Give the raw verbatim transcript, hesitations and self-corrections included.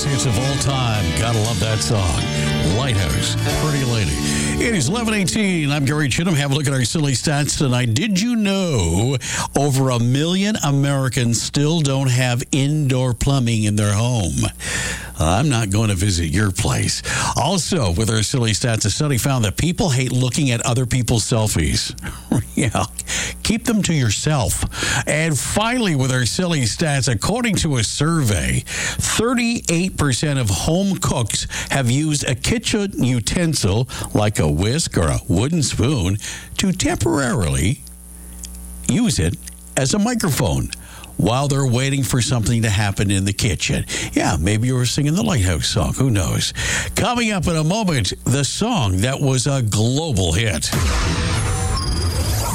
greatest hits of all time. Gotta love that song. Lighthouse, Pretty Lady. It is eleven eighteen. I'm Gary Chittum. Have a look at our silly stats tonight. Did you know over a million Americans still don't have indoor plumbing in their home? I'm not going to visit your place. Also, with our silly stats, a study found that people hate looking at other people's selfies. Yeah, keep them to yourself. And finally, with our silly stats, according to a survey, thirty-eight percent of home cooks have used a kitchen utensil like a whisk or a wooden spoon to temporarily use it as a microphone while they're waiting for something to happen in the kitchen. Yeah, maybe you were singing the Lighthouse song. Who knows? Coming up in a moment, the song that was a global hit.